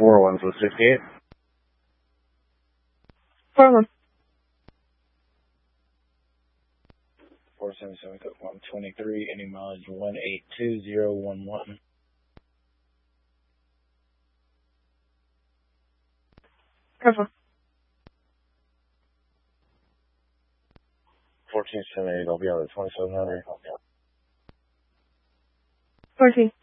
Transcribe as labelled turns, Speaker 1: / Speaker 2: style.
Speaker 1: 401 was 68.
Speaker 2: 401.
Speaker 1: 477 123, any mileage 182,011.
Speaker 2: Careful.
Speaker 1: 1478, I'll be on the 2700.
Speaker 2: 14.